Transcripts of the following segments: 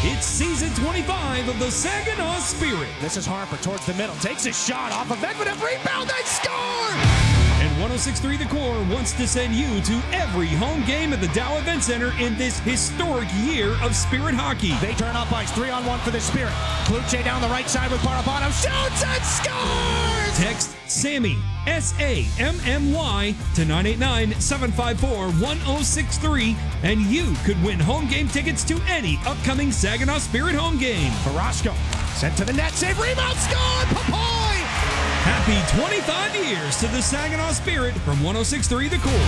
It's season 25 of the Saginaw Spirit. This is Harper towards the middle. Takes a shot off of Medvedev. Rebound. They score! And 106.3 The Core wants to send you to every home game at the Dow Event Center in this historic year of Spirit hockey. They turn up ice. 3-on-1 for the Spirit. Kluche down the right side with Parapano. Shoots and scores! Text SAMMY, SAMMY, to 989-754-1063, and you could win home game tickets to any upcoming Saginaw Spirit home game. Carrasco sent to the net. Save. Rebound. Score! Papoy! Happy 25 years to the Saginaw Spirit from 106.3 The Core.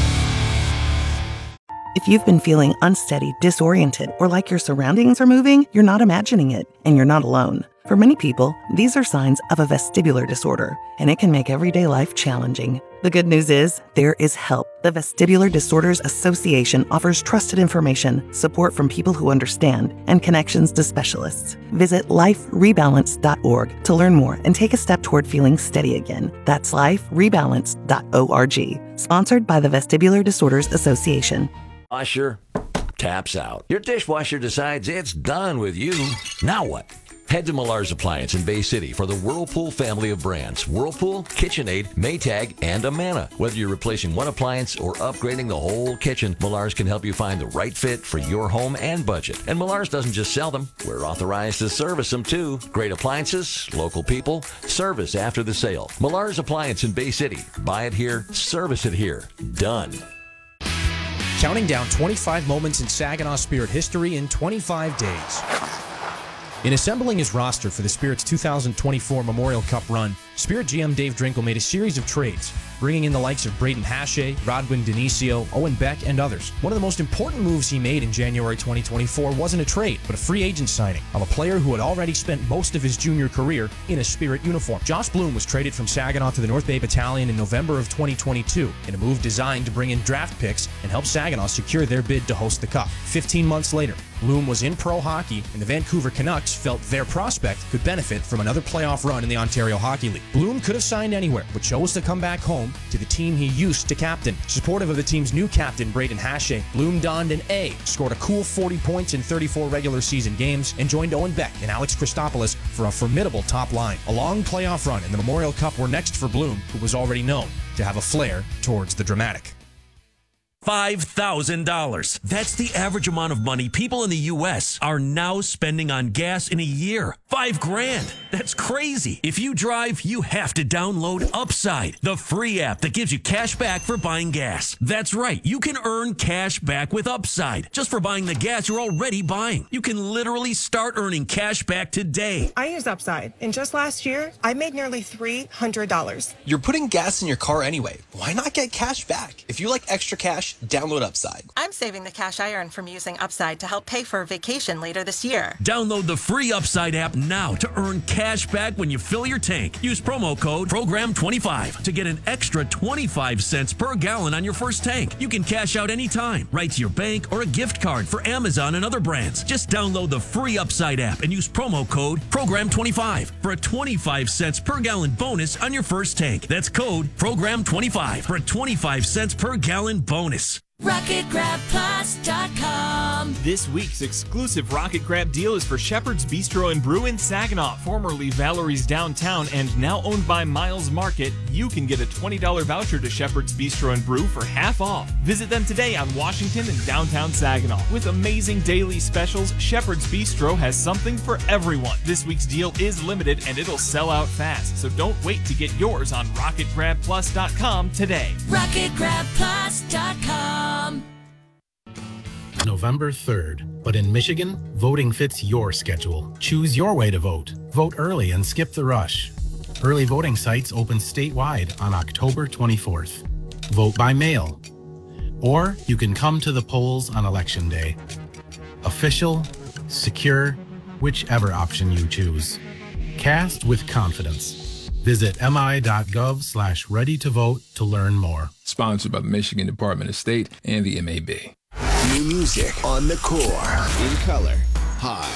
If you've been feeling unsteady, disoriented, or like your surroundings are moving, you're not imagining it, and you're not alone. For many people, these are signs of a vestibular disorder, and it can make everyday life challenging. The good news is, there is help. The Vestibular Disorders Association offers trusted information, support from people who understand, and connections to specialists. Visit liferebalance.org to learn more and take a step toward feeling steady again. That's liferebalance.org. Sponsored by the Vestibular Disorders Association. Washer taps out. Your dishwasher decides it's done with you. Now what? Head to Millar's Appliance in Bay City for the Whirlpool family of brands. Whirlpool, KitchenAid, Maytag, and Amana. Whether you're replacing one appliance or upgrading the whole kitchen, Millar's can help you find the right fit for your home and budget. And Millar's doesn't just sell them. We're authorized to service them too. Great appliances, local people, service after the sale. Millar's Appliance in Bay City. Buy it here, service it here. Done. Counting down 25 moments in Saginaw Spirit history in 25 days. In assembling his roster for the Spirit's 2024 Memorial Cup run, Spirit GM Dave Drinkle made a series of trades, bringing in the likes of Braden Hache, Rodwin Denisio, Owen Beck, and others. One of the most important moves he made in January 2024 wasn't a trade, but a free agent signing of a player who had already spent most of his junior career in a Spirit uniform. Josh Bloom was traded from Saginaw to the North Bay Battalion in November of 2022 in a move designed to bring in draft picks and help Saginaw secure their bid to host the Cup. 15 months later, Bloom was in pro hockey, and the Vancouver Canucks felt their prospect could benefit from another playoff run in the Ontario Hockey League. Bloom could have signed anywhere, but chose to come back home to the team he used to captain. Supportive of the team's new captain, Braden Hache, Bloom donned an A, scored a cool 40 points in 34 regular season games, and joined Owen Beck and Alex Christopoulos for a formidable top line. A long playoff run in the Memorial Cup were next for Bloom, who was already known to have a flair towards the dramatic. $5,000. That's the average amount of money people in the U.S. are now spending on gas in a year. $5,000. That's crazy. If you drive, you have to download Upside, the free app that gives you cash back for buying gas. That's right. You can earn cash back with Upside just for buying the gas you're already buying. You can literally start earning cash back today. I use Upside, and just last year, I made nearly $300. You're putting gas in your car anyway. Why not get cash back? If you like extra cash, download Upside. I'm saving the cash I earn from using Upside to help pay for a vacation later this year. Download the free Upside app now to earn cash back when you fill your tank. Use promo code PROGRAM25 to get an extra 25 cents per gallon on your first tank. You can cash out anytime, right to your bank or a gift card for Amazon and other brands. Just download the free Upside app and use promo code PROGRAM25 for a 25 cents per gallon bonus on your first tank. That's code PROGRAM25 for a 25 cents per gallon bonus. RocketGrabPlus.com. This week's exclusive Rocket Grab deal is for Shepherd's Bistro and Brew in Saginaw, formerly Valerie's Downtown and now owned by Miles Market. You can get a $20 voucher to Shepherd's Bistro and Brew for half off. Visit them today on Washington and downtown Saginaw. With amazing daily specials, Shepherd's Bistro has something for everyone. This week's deal is limited and it'll sell out fast, so don't wait to get yours on RocketGrabPlus.com today. RocketGrabPlus.com. November 3rd. But in Michigan, voting fits your schedule. Choose your way to vote. Vote early and skip the rush. Early voting sites open statewide on October 24th. Vote by mail. Or you can come to the polls on Election Day. Official, secure, whichever option you choose. Cast with confidence. Visit mi.gov/ready to vote to learn more. Sponsored by the Michigan Department of State and the MAB. New music on the Core. In color. High.